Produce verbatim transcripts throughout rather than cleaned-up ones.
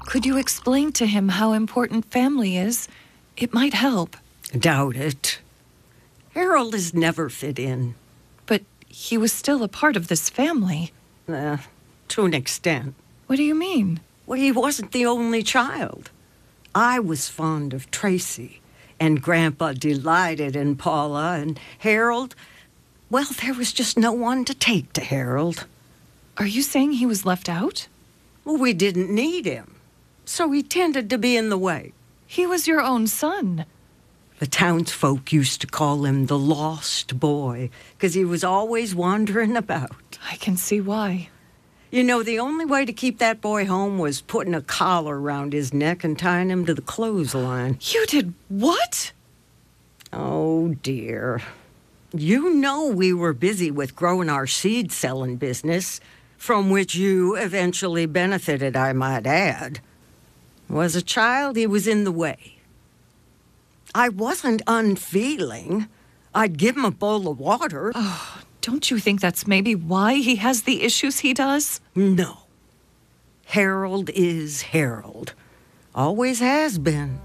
Could you explain to him how important family is? It might help. Doubt it. Harold has never fit in. But he was still a part of this family. Uh, to an extent. What do you mean? Well, he wasn't the only child. I was fond of Tracy, and Grandpa delighted in Paula, and Harold, well, there was just no one to take to Harold. Are you saying he was left out? Well, we didn't need him, so he tended to be in the way. He was your own son. The townsfolk used to call him the lost boy, because he was always wandering about. I can see why. You know, the only way to keep that boy home was putting a collar around his neck and tying him to the clothesline. You did what? Oh, dear. You know we were busy with growing our seed-selling business, from which you eventually benefited, I might add. Was a child, he was in the way. I wasn't unfeeling. I'd give him a bowl of water. Oh, don't you think that's maybe why he has the issues he does? No. Harold is Harold. Always has been.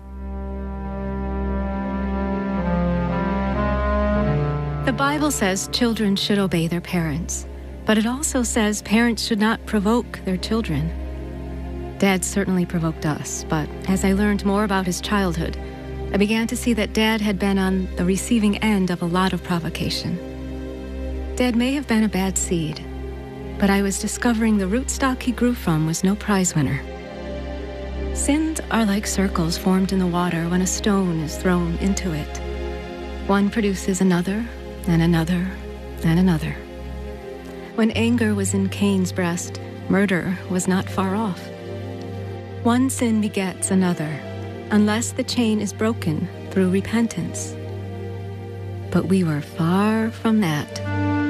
The Bible says children should obey their parents, but it also says parents should not provoke their children. Dad certainly provoked us, but as I learned more about his childhood, I began to see that Dad had been on the receiving end of a lot of provocation. Dad may have been a bad seed, but I was discovering the rootstock he grew from was no prize winner. Sins are like circles formed in the water when a stone is thrown into it. One produces another, and another, and another. When anger was in Cain's breast, murder was not far off. One sin begets another, unless the chain is broken through repentance. But we were far from that.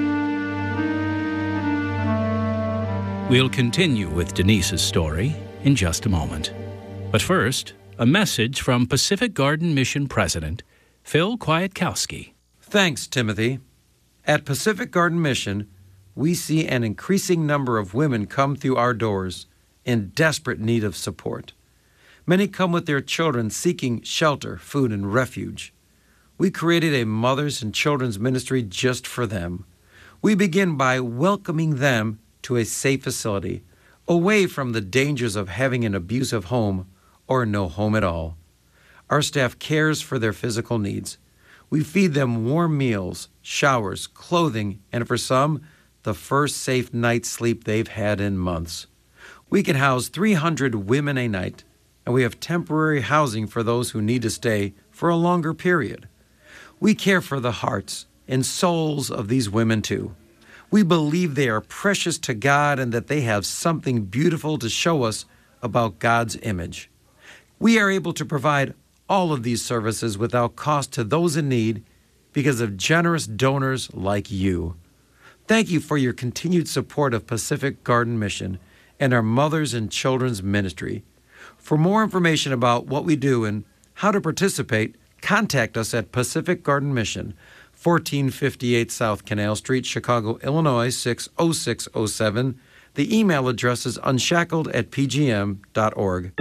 We'll continue with Denise's story in just a moment. But first, a message from Pacific Garden Mission President Phil Kwiatkowski. Thanks, Timothy. At Pacific Garden Mission, we see an increasing number of women come through our doors in desperate need of support. Many come with their children seeking shelter, food, and refuge. We created a mothers and children's ministry just for them. We begin by welcoming them to a safe facility, away from the dangers of having an abusive home or no home at all. Our staff cares for their physical needs. We feed them warm meals, showers, clothing, and for some, the first safe night's sleep they've had in months. We can house three hundred women a night, and we have temporary housing for those who need to stay for a longer period. We care for the hearts and souls of these women too. We believe they are precious to God and that they have something beautiful to show us about God's image. We are able to provide all of these services without cost to those in need because of generous donors like you. Thank you for your continued support of Pacific Garden Mission and our Mothers and Children's Ministry. For more information about what we do and how to participate, contact us at Pacific Garden Mission, fourteen fifty-eight South Canal Street, Chicago, Illinois, six oh six oh seven. The email address is unshackled at p g m dot org.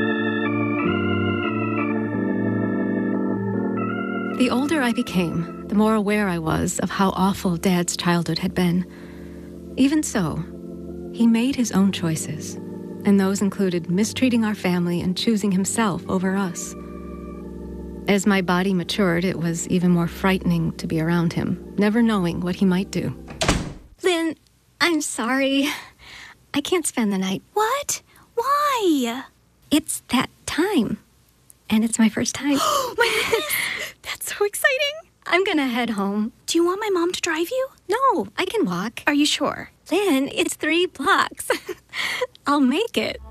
The older I became, the more aware I was of how awful Dad's childhood had been. Even so, he made his own choices, and those included mistreating our family and choosing himself over us. As my body matured, it was even more frightening to be around him, never knowing what he might do. Lynn, I'm sorry. I can't spend the night. What? Why? It's that time. And it's my first time. Oh, my goodness. That's so exciting. I'm gonna head home. Do you want my mom to drive you? No, I can walk. Are you sure? Lynn, it's three blocks. I'll make it.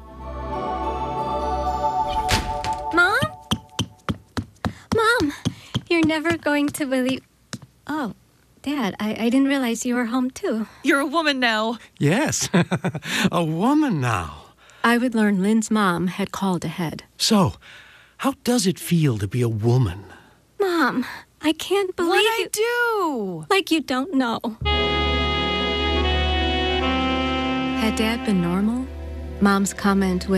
Mom? Mom, you're never going to believe... Oh, Dad, I, I didn't realize you were home, too. You're a woman now. Yes, a woman now. I would learn Lynn's mom had called ahead. So, how does it feel to be a woman? Mom, I can't believe What'd you... I do? Like you don't know. Had Dad been normal? Mom's comment